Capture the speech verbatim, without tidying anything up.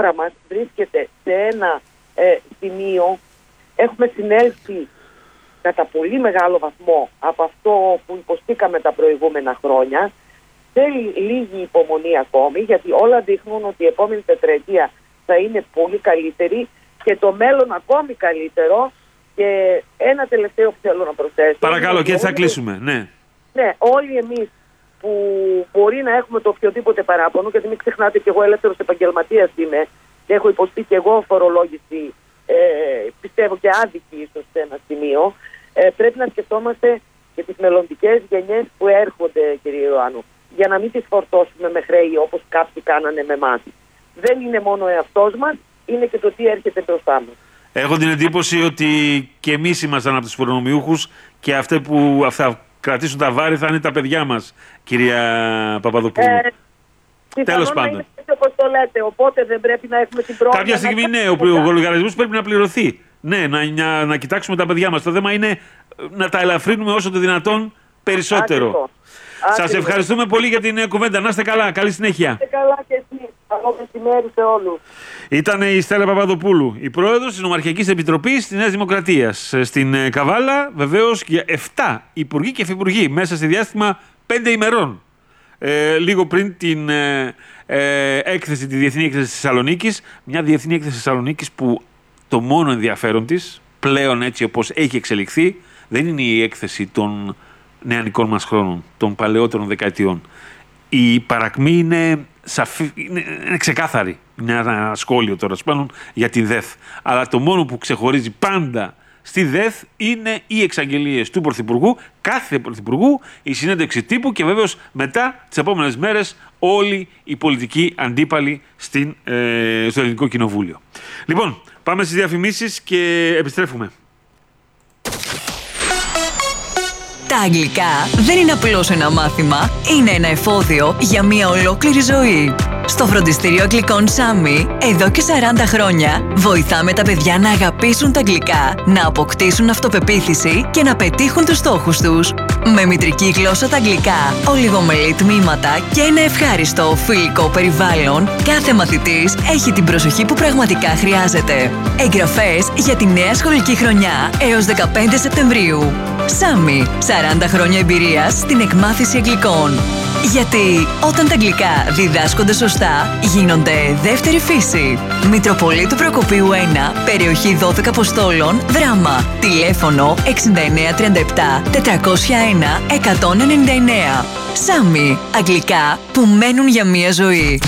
χώρα μας βρίσκεται σε ένα ε, σημείο, έχουμε συνέλθει κατά πολύ μεγάλο βαθμό από αυτό που υποστήκαμε τα προηγούμενα χρόνια. Θέλει λίγη υπομονή ακόμη, γιατί όλα δείχνουν ότι η επόμενη τετραετία θα είναι πολύ καλύτερη και το μέλλον ακόμη καλύτερο. Και ένα τελευταίο που θέλω να προσθέσω. Παρακαλώ, και έτσι θα κλείσουμε. Ναι. Ναι, όλοι εμείς που μπορεί να έχουμε το οποιοδήποτε παράπονο, γιατί μην ξεχνάτε και εγώ ελεύθερος επαγγελματίας είμαι και έχω υποστεί και εγώ φορολόγηση, ε, πιστεύω και άδικη ίσως σε ένα σημείο, ε, πρέπει να σκεφτόμαστε και τις μελλοντικές γενιές που έρχονται, κύριε Ιωάννου, για να μην τις φορτώσουμε με χρέη όπως κάποιοι κάνανε με εμάς. Δεν είναι μόνο ο εαυτός μας, είναι και το τι έρχεται μπροστά μας. Έχω την εντύπωση ότι και εμείς ήμασταν από τους προνομιούχους και αυτοί που θα κρατήσουν τα βάρη θα είναι τα παιδιά μας, κυρία Παπαδοπούλου. Ε, Τέλος πάντων. Είναι όπως το λέτε, οπότε δεν πρέπει να έχουμε την πρόοδο. Κάποια στιγμή, ναι, ο λογαριασμός πρέπει να πληρωθεί. Ναι, να, να, να κοιτάξουμε τα παιδιά μας. Το θέμα είναι να τα ελαφρύνουμε όσο το δυνατόν περισσότερο. Ακριβώς. Σας Ακριβώς. ευχαριστούμε πολύ για την κουβέντα. Να είστε καλά. Καλή συνέχεια. Να είστε καλά και εσείς. Καλό μεσημέρι σε όλους. Ήταν η Στέλλα Παπαδοπούλου, η πρόεδρος της Νομαρχιακής Επιτροπής της Νέας Δημοκρατίας. Στην Καβάλα, βεβαίως, για επτά υπουργοί και υφυπουργοί μέσα σε διάστημα πέντε ημερών. Ε, λίγο πριν την ε, ε, έκθεση, τη Διεθνή Έκθεση της Θεσσαλονίκης. Μια Διεθνή Έκθεση της Θεσσαλονίκης που το μόνο ενδιαφέρον της, πλέον έτσι όπως έχει εξελιχθεί, δεν είναι η έκθεση των νεανικών μας χρόνων, των παλαιότερων δεκαετιών. Η παρακμή είναι, σαφή, είναι, είναι ξεκάθαρη. Μια σχόλιο τώρα σπάνων για τη ΔΕΘ. Αλλά το μόνο που ξεχωρίζει πάντα στη ΔΕΘ είναι οι εξαγγελίες του Πρωθυπουργού, κάθε Πρωθυπουργού, η συνέντευξη τύπου και βέβαιως μετά τις επόμενες μέρες όλοι οι πολιτικοί αντίπαλοι στην, ε, στο Ελληνικό Κοινοβούλιο. Λοιπόν, πάμε στις διαφημίσεις και επιστρέφουμε. Τα αγγλικά δεν είναι απλώς ένα μάθημα, είναι ένα εφόδιο για μια ολόκληρη ζωή. Στο φροντιστήριο αγγλικών Σάμι, εδώ και σαράντα χρόνια, βοηθάμε τα παιδιά να αγαπήσουν τα αγγλικά, να αποκτήσουν αυτοπεποίθηση και να πετύχουν τους στόχους τους. Με μητρική γλώσσα τα αγγλικά, ολιγομελή τμήματα και ένα ευχάριστο φιλικό περιβάλλον, κάθε μαθητής έχει την προσοχή που πραγματικά χρειάζεται. Εγγραφές για τη νέα σχολική χρονιά έως δεκαπέντε Σεπτεμβρίου. Σάμι, σαράντα χρόνια εμπειρίας στην εκμάθηση αγγλικών. Γιατί όταν τα αγγλικά διδάσκονται σωστά, γίνονται δεύτερη φύση. Μητροπολίτου Προκοπίου ένα, περιοχή δώδεκα Αποστόλων, Δράμα. Τηλέφωνο εξήντα εννέα τριάντα επτά τετρακόσια ένα εκατόν ενενήντα εννέα. Σάμι, αγγλικά που μένουν για μία ζωή.